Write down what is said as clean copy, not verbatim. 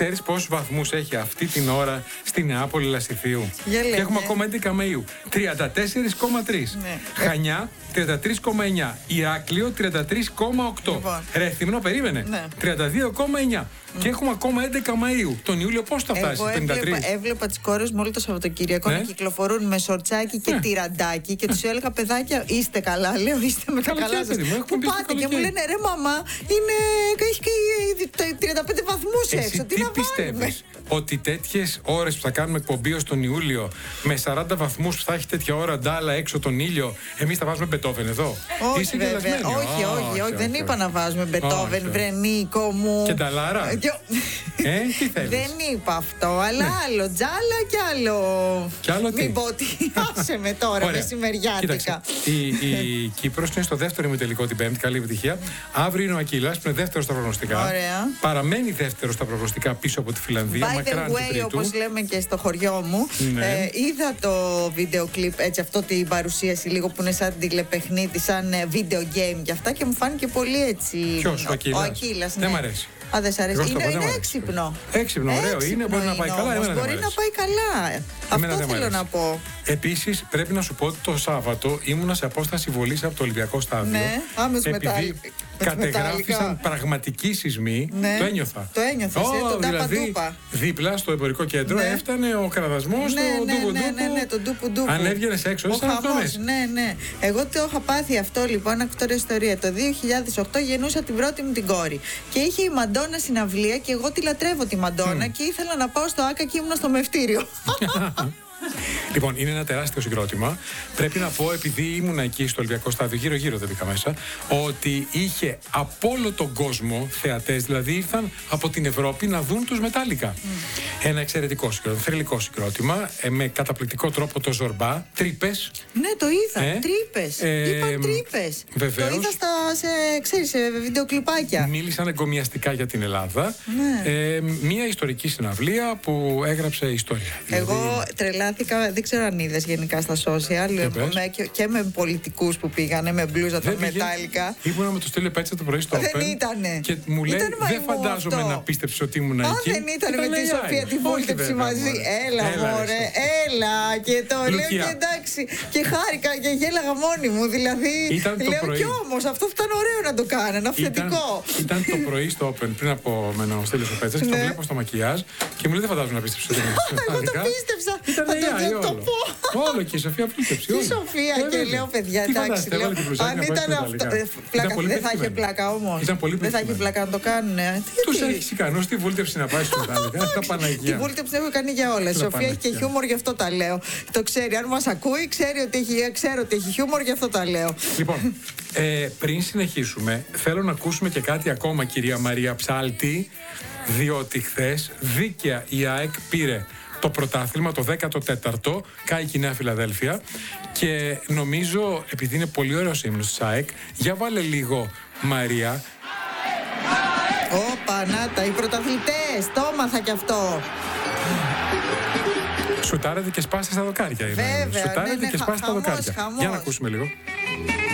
Ξέρεις πόσους βαθμούς έχει αυτή την ώρα στη Νεάπολη Λασιθίου? Και έχουμε ακόμα 11 Μαΐου. 34,3. Ναι. Χανιά 33,9. Ηράκλειο 33,8. Λοιπόν. Ρέθυμνο, περίμενε. Ναι. 32,9. Και έχουμε ακόμα 11 Μαΐου. Τον Ιούλιο πώς θα φτάσει? 53. Έβλεπα τις κόρες μου όλο το Σαββατοκύριακο Ναι. να κυκλοφορούν με σορτσάκι και τυραντάκι και τους έλεγα, παιδάκια, είστε καλά? Λέω, είστε με τα καλά σας? Πού πάτε? Και μου λένε, ρε μαμά, έχει και 35 βαθμούς έξω. Τι να πιστεύεις? Ότι τέτοιες ώρες που θα κάνουμε εκπομπή ως τον Ιούλιο, με 40 βαθμούς που θα έχει τέτοια ώρα ντάλα έξω τον ήλιο, εμείς θα βάζουμε Μπετόβεν εδώ? Όχι, βέβαια. Όχι. Δεν είπα να βάζουμε Μπετόβεν, βρενίκο μου. Και νταλάρα. Τι θέλεις? Δεν είπα αυτό, αλλά άλλο τζάλα και άλλο. Κι άλλο τι? Μην πω ότι άσε με τώρα, μεσημεριάτικα. Κοίταξε, η Κύπρος είναι στο δεύτερο ημιτελικό την Πέμπτη. Καλή επιτυχία. Αύριο είναι ο Ακύλας που είναι δεύτερος στα προγνωστικά. Ωραία. Παραμένει δεύτερος στα προγνωστικά πίσω από τη Φιλανδία. By the way, όπως λέμε και στο χωριό μου, Ναι. είδα το βίντεο κλιπ, έτσι, αυτό την παρουσίαση λίγο που είναι σαν τηλεπαιχνίδι, σαν video game και αυτά, και μου φάνηκε πολύ έτσι. Ποιος, ο Ακύλας? Ο Ακύλας, ναι. Δεν μ' αρέσει. Α, δεν σ' αρέσει. Εγώ Είναι δεν μ' αρέσει. έξυπνο. Έξυπνο, ωραίο είναι, μπορεί να πάει καλά. Μπορεί να πάει καλά. Αυτό θέλω να πω. Επίσης, πρέπει να σου πω ότι το Σάββατο ήμουνα σε απόσταση βολής από το Ολυμπιακό Στάδιο. Ναι, άμεσο επειδή κατεγράφησαν πραγματικοί σεισμοί, ναι. Το ένιωθα. Το ένιωθες, τον δηλαδή, δίπλα στο εμπορικό κέντρο έφτανε ο κραδασμός, το ντουπου-ντουπου. Ναι, το ντουπου-ντουπου. Αν έβγαινες έξω, ήσταν αυτονές. Ναι. Εγώ το είχα πάθει αυτό, λοιπόν, άκου τώρα ιστορία. Το 2008 γεννούσα την πρώτη μου την κόρη. Και είχε η Μαντόνα συναυλία και εγώ τη λατρεύω τη Μαντόνα και ήθελα να πάω στο Άκα και ήμουν στο μευτήριο. Λοιπόν, είναι ένα τεράστιο συγκρότημα. Πρέπει να πω, επειδή ήμουν εκεί στο Ολυμπιακό Στάδιο, γύρω-γύρω δεν μπήκα μέσα, ότι είχε από όλο τον κόσμο θεατές, δηλαδή ήρθαν από την Ευρώπη να δουν τους Μετάλλικα. Ένα εξαιρετικό συγκρότημα, θρυλικό συγκρότημα, με καταπληκτικό τρόπο το Ζορμπά, τρύπες. Ναι, το είδα. Τρύπες. Είπαν τρύπες. Βεβαίως. Το είδα σε βιντεοκλιπάκια. Μίλησαν εγκομιαστικά για την Ελλάδα. Ναι. Μια ιστορική συναυλία που έγραψε ιστορία. Εγώ τρελάθηκα, δεν ξέρω αν είδες γενικά στα social, και με πολιτικούς που πήγανε με μπλούζα των Μετάλλικα. Ήμουνα με το Στέλιο Πέτσα το πρωί στο Open. Δεν ήτανε. Και μου λέει, δεν φαντάζομαι να πίστεψε ότι ήμουν εκεί. Δεν ήταν με τη Σοφία τη βούλτεψη μαζί. Έλα, μωρέ, έλα. Και το λέω και εντάξει. Και χάρηκα και γέλαγα μόνη μου. Δηλαδή, λέω κι όμως αυτό θα ήταν ωραίο να το κάνανε, αυθεντικό. Ήταν το πρωί στο Open πριν από μένα ο Στέλιος ο Πέτσας και το βλέπω στο μακιάζ και μου λέει, δεν φαντάζομαι να πίστεψε ότι ήμουν εκεί. Εγώ το πίστεψα. Ήταν AI όλο. Όλο και η Σοφία πίστεψε. Η Σοφία και λέω, παιδιά, εντάξει. Αν ήταν αυτό. Δεν θα είχε πλάκα όμως. Δεν θα είχε πλάκα να το κάνουν. Τους έχεις ικανούς τη βούλτεψη να πάει στο Μετάλλικα. Τα Παναγία. Τη βούλτεψη έχω κάνει για όλα. Η Σοφία έχει και χιούμορ, γι' αυτό τα λέω. Το ξέρει. Αν μας ακούει, ξέρω ότι έχει χιούμορ, γι' αυτό τα λέω. Λοιπόν, πριν συνεχίσουμε, θέλω να ακούσουμε και κάτι ακόμα, κυρία Μαρία Ψάλτη, διότι χθες δίκαια η ΑΕΚ πήρε το πρωτάθλημα, το 14ο, κάει η Νέα Φιλαδέλφια, και νομίζω, επειδή είναι πολύ ωραίος ύμνος της ΑΕΚ, για βάλε λίγο, Μαρία. Ωπα, νάτα, οι πρωταθλητές, το έμαθα κι αυτό. Σουτάρετε και σπάστε στα δοκάρια. Βέβαια, Σουτάρετε και σπάστε στα δοκάρια. Χαμός. Για να ακούσουμε λίγο.